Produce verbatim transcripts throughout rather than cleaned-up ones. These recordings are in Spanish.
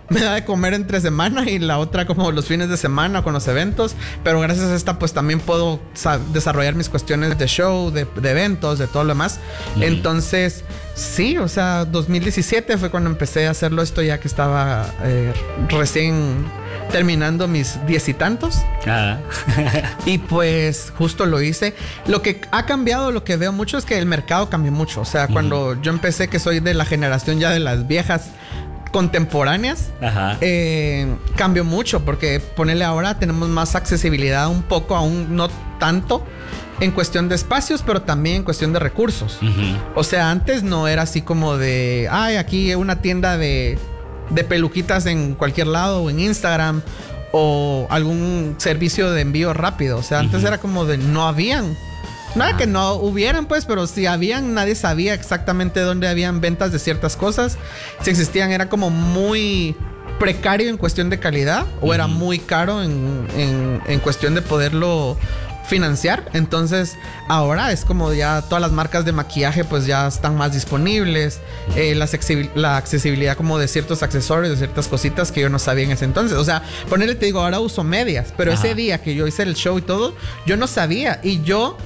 me da de comer entre semana y la otra como los fines de semana con los eventos. Pero gracias a esta pues también puedo sa- desarrollar mis cuestiones de show, de, de eventos, de todo lo demás. Mm. Entonces, sí, o sea, dos mil diecisiete fue cuando empecé a hacerlo esto ya que estaba eh, recién terminando mis diez y tantos. Ah. Y pues justo lo hice. Lo que ha cambiado, lo que veo mucho es que el mercado cambió mucho. O sea, cuando uh-huh. yo empecé, que soy de la generación ya de las viejas contemporáneas, eh, cambió mucho porque ponerle ahora tenemos más accesibilidad un poco, aún no tanto en cuestión de espacios, pero también en cuestión de recursos. Uh-huh. O sea, antes no era así como de, ay, aquí una tienda de, de peluquitas en cualquier lado o en Instagram o algún servicio de envío rápido. O sea, antes uh-huh. era como de no habían. No era que no hubieran, pues, pero si habían, nadie sabía exactamente dónde habían ventas de ciertas cosas. Si existían, era como muy precario en cuestión de calidad o uh-huh. era muy caro en, en, en cuestión de poderlo financiar. Entonces, ahora es como ya todas las marcas de maquillaje pues ya están más disponibles. Eh, la, accesibil- la accesibilidad como de ciertos accesorios, de ciertas cositas que yo no sabía en ese entonces. O sea, ponerle, te digo, ahora uso medias, pero Ajá. ese día que yo hice el show y todo, yo no sabía. Y yo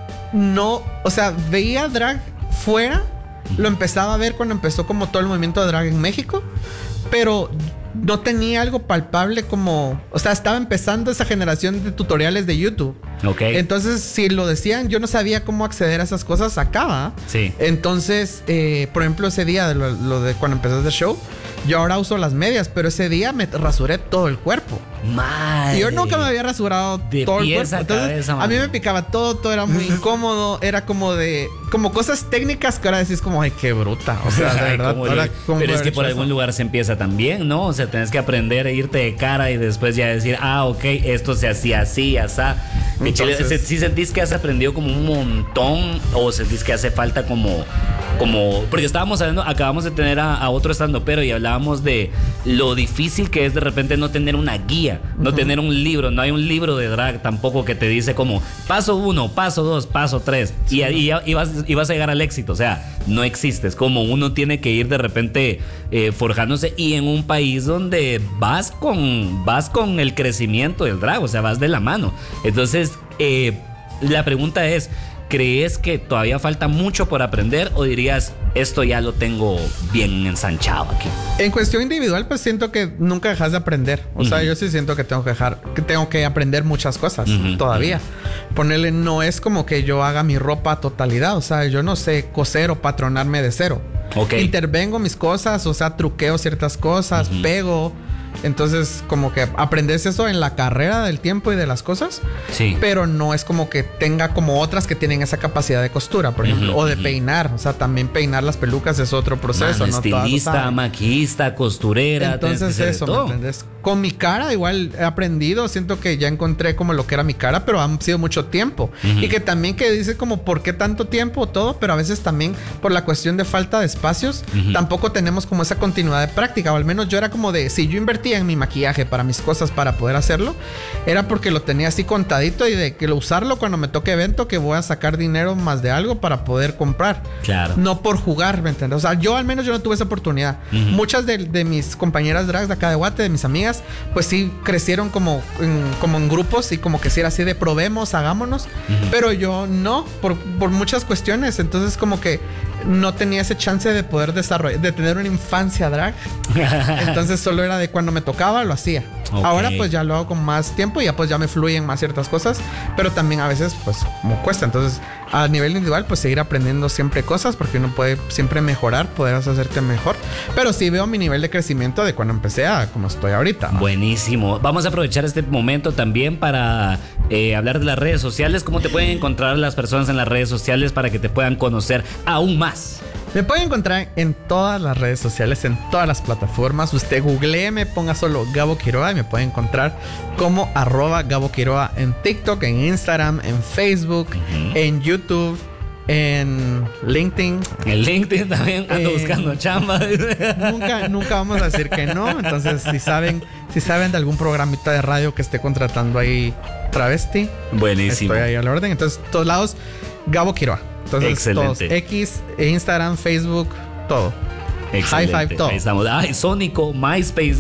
no, o sea, veía drag fuera, lo empezaba a ver cuando empezó como todo el movimiento de drag en México, pero no tenía algo palpable como, o sea, estaba empezando esa generación de tutoriales de YouTube. Ok. Entonces, si lo decían, yo no sabía cómo acceder a esas cosas acá, ¿va? Sí. Entonces, eh, por ejemplo, ese día de lo, lo de cuando empezó el show, yo ahora uso las medias, pero ese día me rasuré todo el cuerpo. Madre. Y yo nunca me había rasurado de todo el cuerpo. Entonces, cabeza, a mí me picaba todo, todo era muy incómodo. Era como de, como cosas técnicas que ahora decís como, ay, qué bruta. O sea, de verdad. Ahora, pero es que por algún eso? lugar se empieza también, ¿no? O sea, tenés que aprender a irte de cara y después ya decir, ah, ok, esto se hacía así, asá. Entonces, ¿sí sentís que has aprendido como un montón o sentís que hace falta como, como, porque estábamos hablando, acabamos de tener a, a otro estandopero y hablábamos de lo difícil que es de repente no tener una guía, no uh-huh. tener un libro, no hay un libro de drag tampoco que te dice como paso uno, paso dos, paso tres sí, y, y, y, vas, y vas a llegar al éxito. O sea, no existe, es como uno tiene que ir de repente eh, forjándose y en un país donde vas con, vas con el crecimiento del drag, o sea, vas de la mano. Entonces, eh, la pregunta es, ¿crees que todavía falta mucho por aprender o dirías, esto ya lo tengo bien ensanchado aquí? En cuestión individual, pues siento que nunca dejas de aprender. O uh-huh. sea, yo sí siento que tengo que dejar, que tengo que aprender muchas cosas uh-huh. todavía. Uh-huh. Ponerle, no es como que yo haga mi ropa a totalidad. O sea, yo no sé coser o patronarme de cero. Okay. Intervengo mis cosas, o sea, truqueo ciertas cosas, uh-huh. pego. Entonces, como que aprendes eso en la carrera del tiempo y de las cosas. Sí. Pero no es como que tenga como otras que tienen esa capacidad de costura, por ejemplo, uh-huh, o de uh-huh. peinar. O sea, también peinar las pelucas es otro proceso. Man, ¿no? Estilista, maquillista, costurera. Entonces, eso, ¿me entiendes? Con mi cara igual he aprendido. Siento que ya encontré como lo que era mi cara, pero ha sido mucho tiempo. Uh-huh. Y que también que dice como por qué tanto tiempo todo, pero a veces también por la cuestión de falta de espacios, uh-huh. tampoco tenemos como esa continuidad de práctica. O al menos yo era como de, si yo invertía en mi maquillaje para mis cosas para poder hacerlo, era porque lo tenía así contadito y de que lo usarlo cuando me toque evento, que voy a sacar dinero más de algo para poder comprar. Claro. No por jugar, ¿me entiendes? O sea, yo al menos yo no tuve esa oportunidad. Uh-huh. Muchas de, de mis compañeras drags de acá de Guate, de mis amigas, pues sí crecieron como en, como en grupos y como que si era así de probemos, hagámonos. Uh-huh. Pero yo no, por, por muchas cuestiones. Entonces como que no tenía ese chance de poder desarrollar, de tener una infancia drag. Entonces solo era de cuando me tocaba, lo hacía. Okay. Ahora pues ya lo hago con más tiempo y ya pues ya me fluyen más ciertas cosas, pero también a veces pues como cuesta. Entonces a nivel individual pues seguir aprendiendo siempre cosas, porque uno puede siempre mejorar, poder hacerte mejor. Pero sí veo mi nivel de crecimiento de cuando empecé a como estoy ahorita, ¿no? Buenísimo. Vamos a aprovechar este momento también para eh, hablar de las redes sociales. ¿Cómo te pueden encontrar las personas en las redes sociales para que te puedan conocer aún más? Me pueden encontrar en todas las redes sociales, en todas las plataformas. Usted googleeme, ponga solo Gabo Quiroa y me puede encontrar como arroba Gabo Quiroa en TikTok, en Instagram, en Facebook, uh-huh. en YouTube, en LinkedIn. En LinkedIn también ando eh, buscando chamba. Nunca, nunca vamos a decir que no. Entonces, si saben, si saben de algún programita de radio que esté contratando ahí travesti, buenísimo. Estoy ahí a la orden. Entonces, todos lados, Gabo Quiroa. Entonces, excelente. Todos, X, Instagram, Facebook, todo. Excelente. High five, todo. Ahí estamos. Ay, Sónico, MySpace.